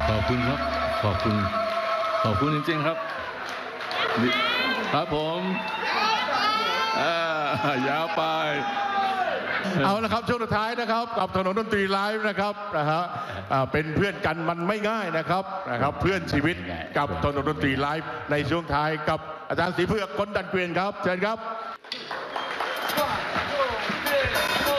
ขอบคุณครับขอบคุณจริงๆครับครับผมยาวไปเอาละครับช่วงสุดท้ายนะครับกับถนนดนตรีไลฟ์นะครับเป็นเพื่อนกันมันไม่ง่ายนะครับเพื่อนชีวิตกับถนนดนตรีไลฟ์ในช่วงท้ายกับอาจารย์ศรีเผือกคนดันเกวียนครับเชิญครับ